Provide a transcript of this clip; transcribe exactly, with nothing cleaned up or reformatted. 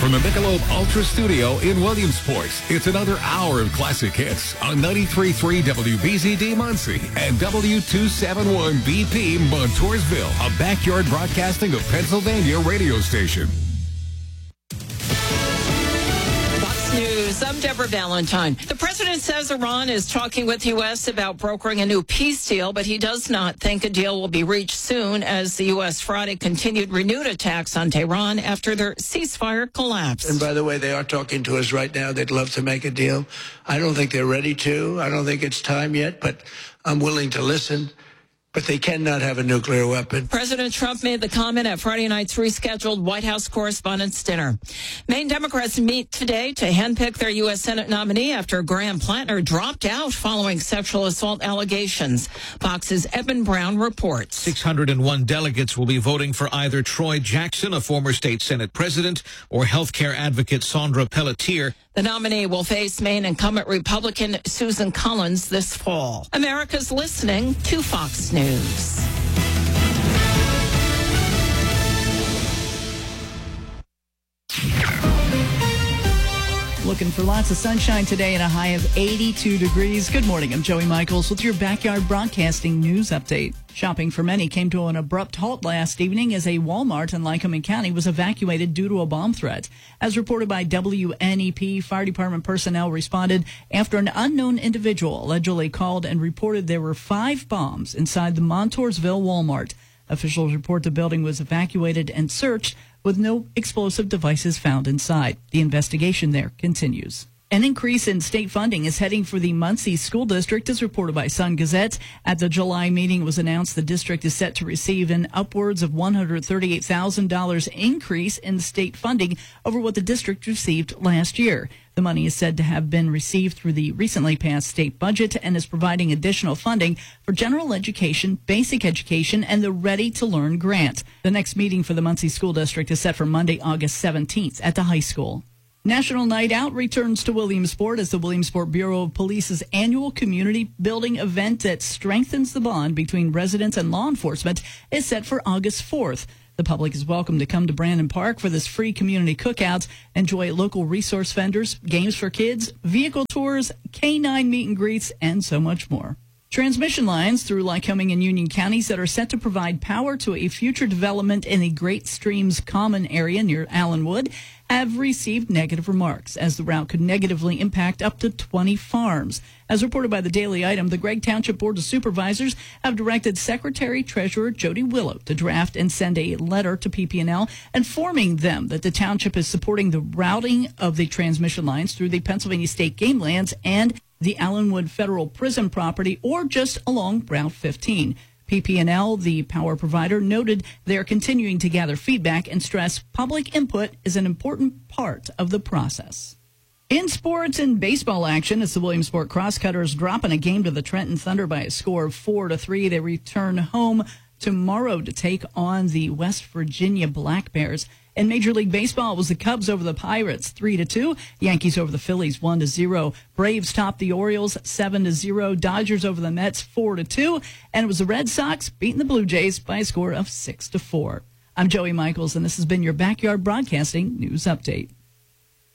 from the Michelob Ultra Studio in Williamsport. It's another hour of classic hits on ninety-three point three W B Z D Muncie and W two seventy-one B P Montoursville, a backyard broadcasting of Pennsylvania radio station. News. I'm Deborah Valentine. The president says Iran is talking with the U S about brokering a new peace deal, but he does not think a deal will be reached soon as the U S Friday continued renewed attacks on Tehran after their ceasefire collapsed. And by the way, they are talking to us right now. They'd love to make a deal. I don't think they're ready to. I don't think it's time yet, but I'm willing to listen. But they cannot have a nuclear weapon. President Trump made the comment at Friday night's rescheduled White House Correspondents' Dinner. Maine Democrats meet today to handpick their U S Senate nominee after Graham Plattner dropped out following sexual assault allegations. Fox's Eben Brown reports. six hundred one delegates will be voting for either Troy Jackson, a former state Senate president, or healthcare advocate Sandra Pelletier. The nominee will face Maine incumbent Republican Susan Collins this fall. America's listening to Fox News. Looking for lots of sunshine today and a high of eighty-two degrees. Good morning. I'm Joey Michaels with your Backyard Broadcasting News Update. Shopping for many came to an abrupt halt last evening as a Walmart in Lycoming County was evacuated due to a bomb threat. As reported by W N E P, fire department personnel responded after an unknown individual allegedly called and reported there were five bombs inside the Montoursville Walmart. Officials report the building was evacuated and searched with no explosive devices found inside. The investigation there continues. An increase in state funding is heading for the Muncie School District, as reported by Sun Gazette. At the July meeting, it was announced the district is set to receive an upwards of one hundred thirty-eight thousand dollars increase in state funding over what the district received last year. The money is said to have been received through the recently passed state budget and is providing additional funding for general education, basic education, and the Ready to Learn grant. The next meeting for the Muncie School District is set for Monday, August seventeenth at the high school. National Night Out returns to Williamsport as the Williamsport Bureau of Police's annual community building event that strengthens the bond between residents and law enforcement is set for August fourth. The public is welcome to come to Brandon Park for this free community cookout, enjoy local resource vendors, games for kids, vehicle tours, canine meet and greets, and so much more. Transmission lines through Lycoming and Union counties that are set to provide power to a future development in the Great Streams Common area near Allenwood have received negative remarks, as the route could negatively impact up to twenty farms. As reported by the Daily Item, the Gregg Township Board of Supervisors have directed Secretary Treasurer Jody Willow to draft and send a letter to P P and L informing them that the township is supporting the routing of the transmission lines through the Pennsylvania State Game Lands and the Allenwood Federal Prison property, or just along Route fifteen. P P and L, the power provider, noted they are continuing to gather feedback and stress public input is an important part of the process. In sports and baseball action, it's the Williamsport Crosscutters dropping a game to the Trenton Thunder by a score of four to three. They return home tomorrow to take on the West Virginia Black Bears. In Major League Baseball, it was the Cubs over the Pirates, three to two. Yankees over the Phillies, one to zero. Braves topped the Orioles, seven to zero. Dodgers over the Mets, four to two. And it was the Red Sox beating the Blue Jays by a score of six to four. I'm Joey Michaels, and this has been your Backyard Broadcasting News Update.